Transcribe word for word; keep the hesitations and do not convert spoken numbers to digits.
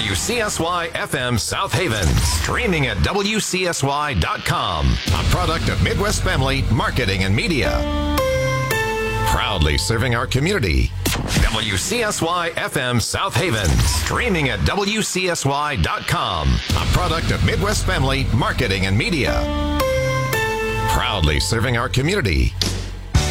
W C S Y F M South Haven. Streaming at W C S Y dot com. A product of Midwest Family Marketing and Media. Proudly serving our community. W C S Y F M South Haven. Streaming at W C S Y dot com. A product of Midwest Family Marketing and Media. Proudly serving our community.